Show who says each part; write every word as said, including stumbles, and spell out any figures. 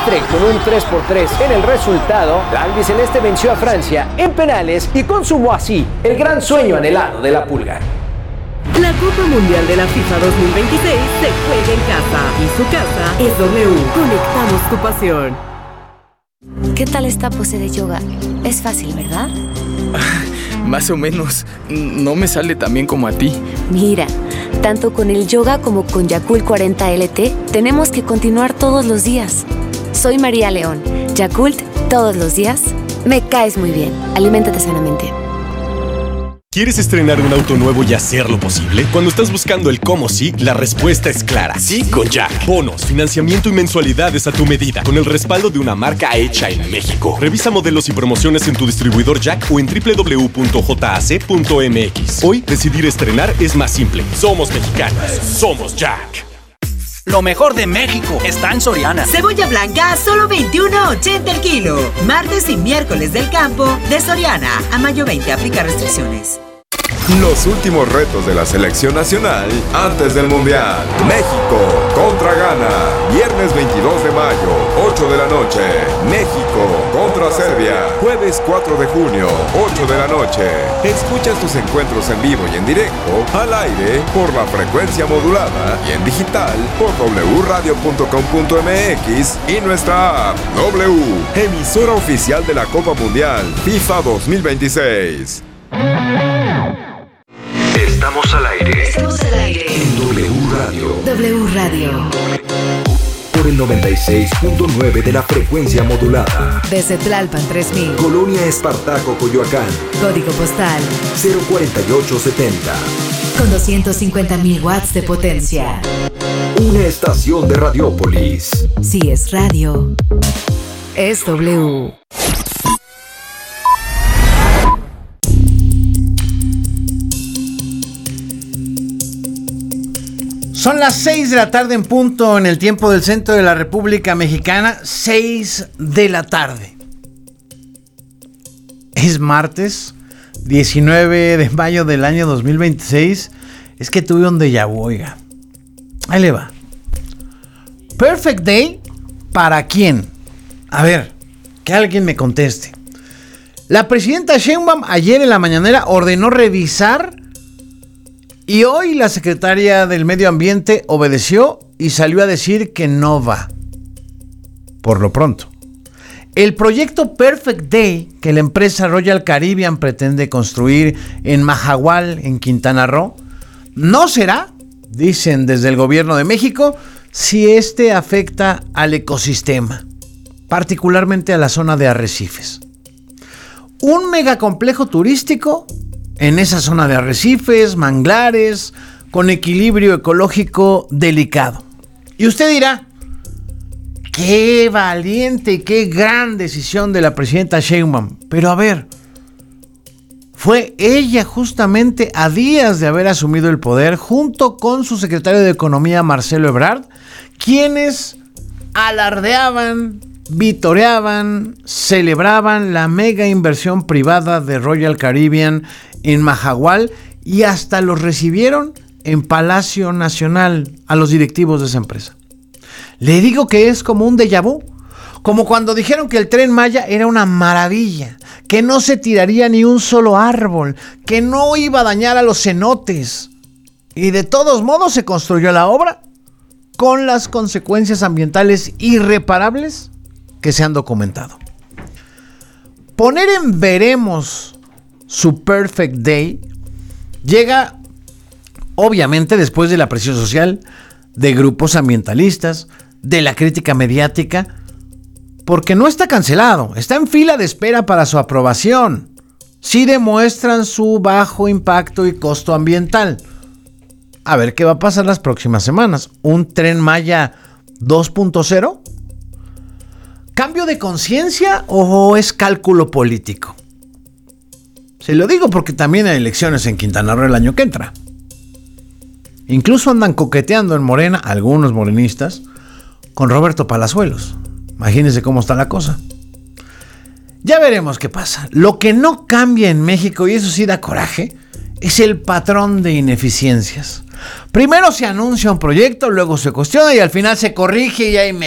Speaker 1: desastre con un tres por tres. En el resultado, la albiceleste venció a Francia en penales y consumó así el gran sueño anhelado de la Pulga.
Speaker 2: La Copa Mundial de la FIFA dos mil veintiséis se juega en casa y su casa es W. Conectamos tu pasión.
Speaker 3: ¿Qué tal esta pose de yoga? Es fácil, ¿verdad?
Speaker 4: Más o menos. No me sale tan bien como a ti.
Speaker 3: Mira, tanto con el yoga como con Yakult cuarenta L T, tenemos que continuar todos los días. Soy María León. Yakult, todos los días. Me caes muy bien. Aliméntate sanamente.
Speaker 5: ¿Quieres estrenar un auto nuevo y hacerlo posible? Cuando estás buscando el cómo sí, la respuesta es clara. Sí con Jack. Bonos, financiamiento y mensualidades a tu medida, con el respaldo de una marca hecha en México. Revisa modelos y promociones en tu distribuidor Jack o en doble u doble u doble u punto j a c punto m x. Hoy, decidir estrenar es más simple. Somos mexicanos. Somos Jack.
Speaker 6: Lo mejor de México está en Soriana.
Speaker 7: Cebolla blanca a solo veintiuno ochenta el kilo. Martes y miércoles del campo de Soriana a mayo veinte. Aplica restricciones.
Speaker 8: Los últimos retos de la selección nacional antes del Mundial. México contra Ghana. Viernes veintidós de mayo, ocho de la noche. México contra Serbia. Jueves cuatro de junio, ocho de la noche. Escucha tus encuentros en vivo y en directo, al aire, por la frecuencia modulada y en digital por w radio punto com punto m x y nuestra app W, emisora oficial de la Copa Mundial FIFA dos mil veintiséis.
Speaker 9: Estamos al aire.
Speaker 3: Estamos al aire.
Speaker 9: En W Radio.
Speaker 3: W Radio.
Speaker 9: Por el noventa y seis punto nueve de la frecuencia modulada.
Speaker 10: Desde Tlalpan tres mil.
Speaker 9: Colonia Espartaco, Coyoacán.
Speaker 10: Código postal
Speaker 9: cero cuarenta y ocho setenta.
Speaker 10: Con doscientos cincuenta mil watts de potencia.
Speaker 9: Una estación de Radiópolis.
Speaker 10: Si es radio, es W.
Speaker 11: Son las seis de la tarde en punto en el tiempo del centro de la República Mexicana. seis de la tarde. Es martes diecinueve de mayo del año dos mil veintiséis. Es que tuve un déjà vu, oiga. Ahí le va. Perfect Day, ¿para quién? A ver, que alguien me conteste. La presidenta Sheinbaum ayer en la mañanera ordenó revisar y hoy la secretaria del Medio Ambiente obedeció y salió a decir que no va. Por lo pronto, el proyecto Perfect Day que la empresa Royal Caribbean pretende construir en Mahahual, en Quintana Roo, no será, dicen desde el gobierno de México, si este afecta al ecosistema, particularmente a la zona de arrecifes. Un megacomplejo turístico en esa zona de arrecifes, manglares, con equilibrio ecológico delicado. Y usted dirá, qué valiente y qué gran decisión de la presidenta Sheinbaum. Pero a ver, fue ella justamente a días de haber asumido el poder, junto con su secretario de Economía, Marcelo Ebrard, quienes alardeaban, vitoreaban, celebraban la mega inversión privada de Royal Caribbean en Mahahual y hasta los recibieron en Palacio Nacional a los directivos de esa empresa. Le digo que es como un déjà vu, como cuando dijeron que el Tren Maya era una maravilla, que no se tiraría ni un solo árbol, que no iba a dañar a los cenotes. Y de todos modos se construyó la obra con las consecuencias ambientales irreparables que se han documentado. Poner en veremos su Perfect Day llega obviamente después de la presión social de grupos ambientalistas, de la crítica mediática, porque no está cancelado, está en fila de espera para su aprobación. Sí demuestran su bajo impacto y costo ambiental. A ver qué va a pasar las próximas semanas. ¿Un Tren Maya dos punto cero? ¿Cambio de conciencia o es cálculo político? Se lo digo porque también hay elecciones en Quintana Roo el año que entra. Incluso andan coqueteando en Morena, algunos morenistas, con Roberto Palazuelos. Imagínense cómo está la cosa. Ya veremos qué pasa. Lo que no cambia en México, y eso sí da coraje, es el patrón de ineficiencias. Primero se anuncia un proyecto, luego se cuestiona y al final se corrige y hay